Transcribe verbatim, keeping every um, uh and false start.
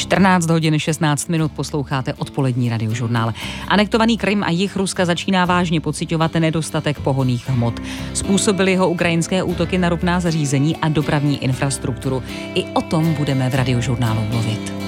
čtrnáct hodin šestnáct minut posloucháte odpolední radiožurnál. Anektovaný Krym a jih Ruska začíná vážně pociťovat nedostatek pohonných hmot. Způsobily ho ukrajinské útoky na ropná zařízení a dopravní infrastrukturu. I o tom budeme v radiožurnálu mluvit.